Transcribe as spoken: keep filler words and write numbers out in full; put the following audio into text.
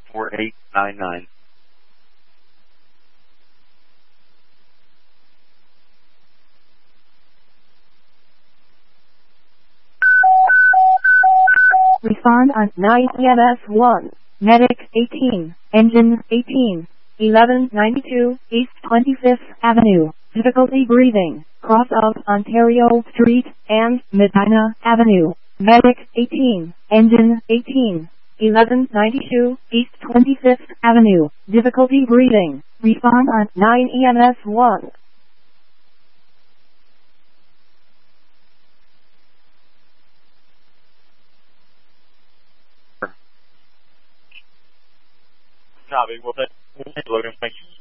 four eight nine nine. Respond on nine E M S one. Medic eighteen. Engine eighteen. eleven ninety-two East twenty-fifth Avenue. Difficulty breathing. Cross of Ontario Street and Medina Avenue. Medic eighteen. Engine eighteen. eleven ninety-two East twenty-fifth Avenue. Difficulty breathing. Respond on nine E M S one. Copy. We'll take Logan. Thank you.